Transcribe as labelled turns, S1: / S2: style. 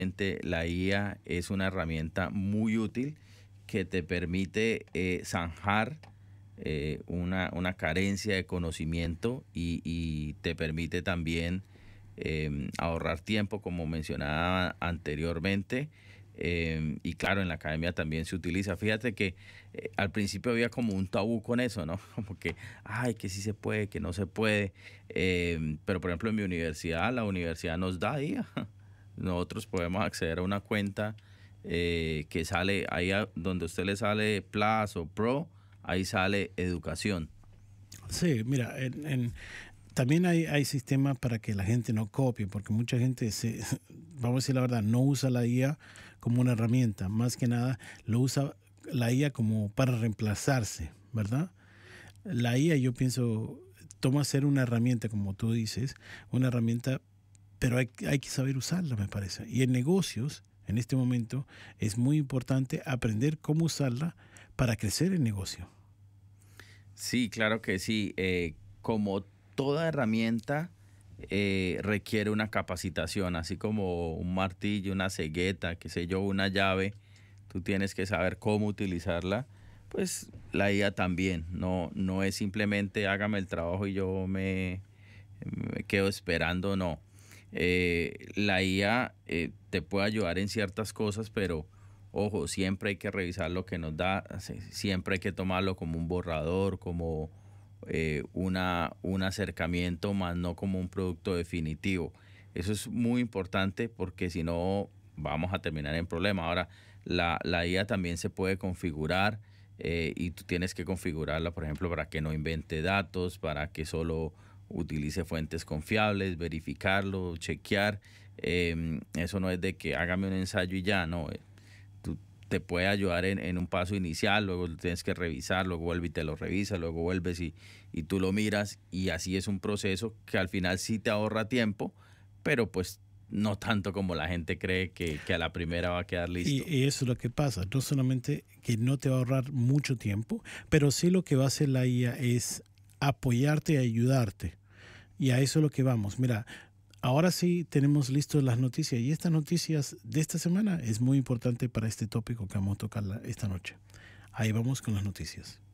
S1: la IA es una herramienta muy útil que te permite zanjar una carencia de conocimiento y te permite también ahorrar tiempo, como mencionaba anteriormente. Y claro, en la academia también se utiliza. Fíjate que al principio había como un tabú con eso, ¿no? Como que, ay, que sí se puede, que no se puede. Pero por ejemplo en mi universidad, la universidad nos da IA. Nosotros podemos acceder a una cuenta que sale ahí donde a usted le sale Plus o Pro, ahí sale educación.
S2: Sí, mira, también hay sistemas para que la gente no copie, porque mucha gente, vamos a decir la verdad, no usa la IA como una herramienta, más que nada lo usa la IA como para reemplazarse, ¿verdad? La IA yo pienso, toma a ser una herramienta, como tú dices, una herramienta, pero hay que saber usarla, me parece. Y en negocios, en este momento, es muy importante aprender cómo usarla para crecer el negocio.
S1: Sí, claro que sí. Como toda herramienta requiere una capacitación, así como un martillo, una cegueta, qué sé yo, una llave, tú tienes que saber cómo utilizarla. Pues la IA también, no es simplemente hágame el trabajo y yo me quedo esperando, no. La IA te puede ayudar en ciertas cosas, pero ojo, siempre hay que revisar lo que nos da, siempre hay que tomarlo como un borrador, como un acercamiento, más no como un producto definitivo. Eso es muy importante porque si no vamos a terminar en problemas. Ahora, la IA también se puede configurar y tú tienes que configurarla, por ejemplo, para que no invente datos, para que solo utilice fuentes confiables, verificarlo, chequear. Eso no es de que hágame un ensayo y ya, no. Tú te puede ayudar en un paso inicial, luego lo tienes que revisar, luego vuelve y te lo revisa, luego vuelves y tú lo miras y así es un proceso que al final sí te ahorra tiempo, pero pues no tanto como la gente cree que a la primera va a quedar listo.
S2: Y eso es lo que pasa, no solamente que no te va a ahorrar mucho tiempo, pero sí lo que va a hacer la IA es apoyarte y ayudarte. Y a eso es lo que vamos. Mira, ahora sí tenemos listas las noticias y estas noticias de esta semana es muy importante para este tópico que vamos a tocar esta noche. Ahí vamos con las noticias.